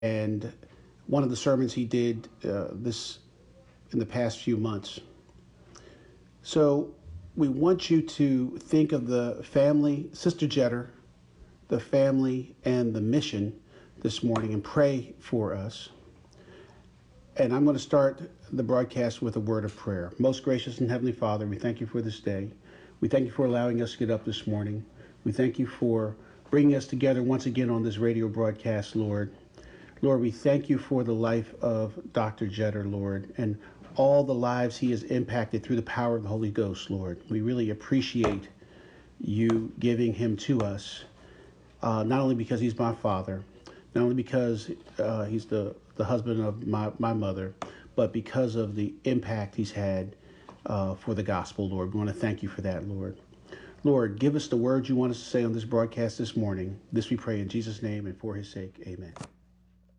and one of the sermons he did this in the past few months. So we want you to think of the family, Sister Jetter, the family, and the mission this morning and pray for us. And I'm going to start the broadcast with a word of prayer. Most gracious and Heavenly Father, we thank you for this day. We thank you for allowing us to get up this morning. We thank you for bringing us together once again on this radio broadcast, Lord. Lord, we thank you for the life of Dr. Jetter, Lord, and all the lives he has impacted through the power of the Holy Ghost, Lord. We really appreciate you giving him to us, not only because he's my father, not only because he's the husband of my mother, but because of the impact he's had for the gospel, Lord. We want to thank you for that, Lord. Lord, give us the words you want us to say on this broadcast this morning. This we pray in Jesus' name and for his sake. Amen.